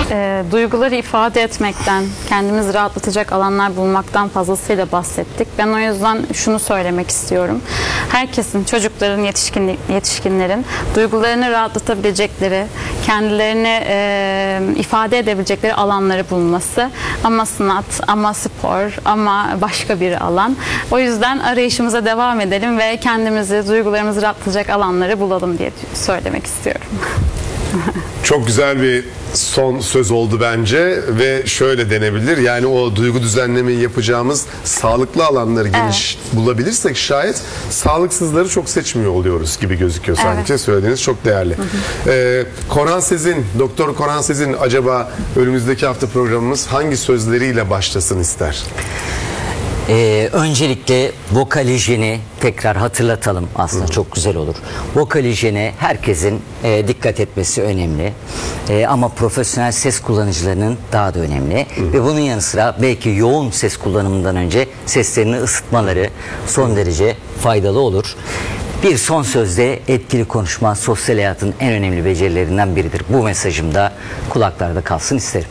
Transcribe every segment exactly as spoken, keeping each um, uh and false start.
E, duyguları ifade etmekten, kendimizi rahatlatacak alanlar bulmaktan fazlasıyla bahsettik. Ben o yüzden şunu söylemek istiyorum. Herkesin, çocukların, yetişkin, yetişkinlerin duygularını rahatlatabilecekleri, kendilerini e, ifade edebilecekleri alanları bulması. Ama sanat, ama spor, ama başka bir alan. O yüzden arayışımıza devam edelim ve kendimizi, duygularımızı rahatlatacak alanları bulalım diye söylemek istiyorum. Çok güzel bir son söz oldu bence ve şöyle denebilir, yani o duygu düzenlemeyi yapacağımız sağlıklı alanları geniş evet. bulabilirsek şayet sağlıksızları çok seçmiyor oluyoruz gibi gözüküyor sanki. Evet. Söylediğiniz çok değerli. Hı hı. Ee, Korhan Sezin, Doktor Korhan Sezin acaba önümüzdeki hafta programımız hangi sözleriyle başlasın ister? Ee, öncelikle vokal hijyeni tekrar hatırlatalım, aslında Hı. çok güzel olur. Vokal hijyene herkesin e, dikkat etmesi önemli. E, ama profesyonel ses kullanıcılarının daha da önemli. Hı. Ve bunun yanı sıra belki yoğun ses kullanımından önce seslerini ısıtmaları son derece faydalı olur. Bir son sözde etkili konuşma sosyal hayatın en önemli becerilerinden biridir. Bu mesajım da kulaklarda kalsın isterim.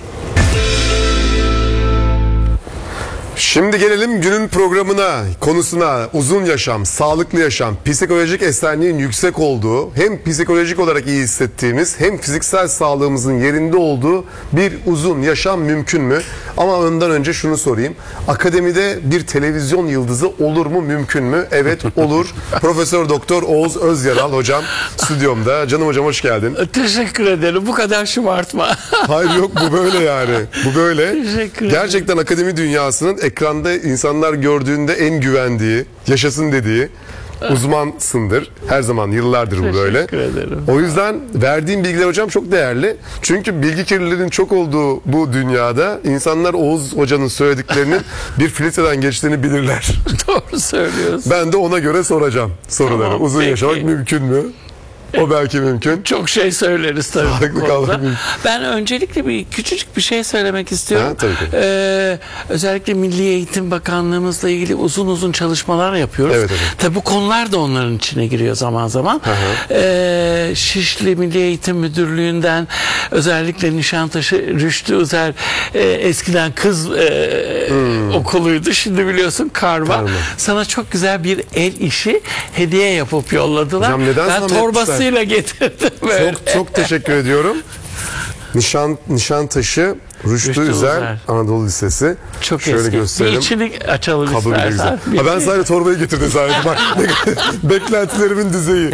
Şimdi gelelim günün programına, konusuna. Uzun yaşam, sağlıklı yaşam, psikolojik esenliğin yüksek olduğu, hem psikolojik olarak iyi hissettiğimiz hem fiziksel sağlığımızın yerinde olduğu bir uzun yaşam mümkün mü? Ama ondan önce şunu sorayım. Akademide bir televizyon yıldızı olur mu, mümkün mü? Evet, olur. Profesör Doktor Oğuz Özyaral hocam stüdyomda. Canım hocam, hoş geldin. Teşekkür ederim. Bu kadar şımartma. Hayır, yok, bu böyle yani. Bu böyle. Teşekkür ederim. Gerçekten akademi dünyasının ekranda insanlar gördüğünde en güvendiği, yaşasın dediği uzmansındır. Her zaman, yıllardır bu böyle. Teşekkür ederim. O yüzden verdiğim bilgiler hocam çok değerli. Çünkü bilgi kirliliğinin çok olduğu bu dünyada insanlar Oğuz hocanın söylediklerinin bir filtreden geçtiğini bilirler. Doğru söylüyorsun. Ben de ona göre soracağım soruları. Tamam, Uzun peki. yaşamak mümkün mü? O belki mümkün. Çok şey söyleriz tabii bu konuda. Kalabilir. Ben öncelikle bir küçücük bir şey söylemek istiyorum. Ha, tabii ki. Ee, özellikle Milli Eğitim Bakanlığımızla ilgili uzun uzun çalışmalar yapıyoruz. Evet, evet. Tabii bu konular da onların içine giriyor zaman zaman. Ee, Şişli Milli Eğitim Müdürlüğü'nden özellikle Nişantaşı Rüştü Özel e, eskiden kız e, hmm. okuluydu. Şimdi biliyorsun karma. karma. Sana çok güzel bir el işi hediye yapıp yolladılar. Hocam neden ben torbası getirdim böyle. Çok çok teşekkür ediyorum. Nişan Nişantaşı Rüştü, Rüştü Üzer, Üzer Anadolu Lisesi. Çok şöyle eski. gösterelim. Bir içini açalım Kabul istersen. Ha, ben sadece torbayı getirdim sadece. Bak, beklentilerimin düzeyi.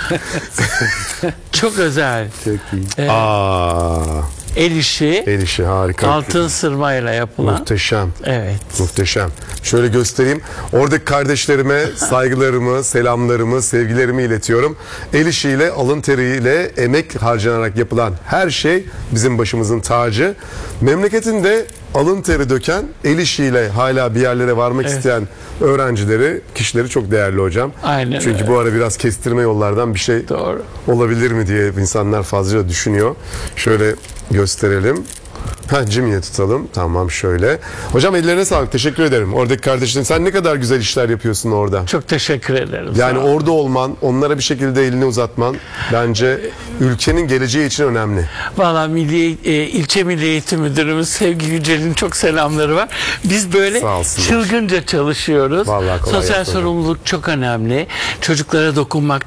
Çok özel. Çok iyi. Ee, Aa. El işi, El işi harika. Altın sırmayla yapılan. Muhteşem. Evet. Muhteşem. Şöyle göstereyim. Oradaki kardeşlerime saygılarımı, selamlarımı, sevgilerimi iletiyorum. El işiyle, alın teriyle, emek harcanarak yapılan her şey bizim başımızın tacı. Memleketin de alın teri döken, el işiyle hala bir yerlere varmak evet. isteyen öğrencileri, kişileri çok değerli hocam. Aynen. Çünkü öyle. bu ara biraz kestirme yollardan bir şey Doğru. olabilir mi diye insanlar fazla düşünüyor. Şöyle gösterelim. Ha, cimiye tutalım. Tamam, şöyle. Hocam ellerine sağlık. Teşekkür ederim. Oradaki kardeşlerim, sen ne kadar güzel işler yapıyorsun orada. Çok teşekkür ederim. Yani orada olman, onlara bir şekilde elini uzatman bence ülkenin geleceği için önemli. Valla Milli e, İlçe Milli Eğitim Müdürümüz Sevgi Yücel'in çok selamları var. Biz böyle çılgınca çalışıyoruz. Vallahi kolay Sosyal yaptın. sorumluluk çok önemli. Çocuklara dokunmak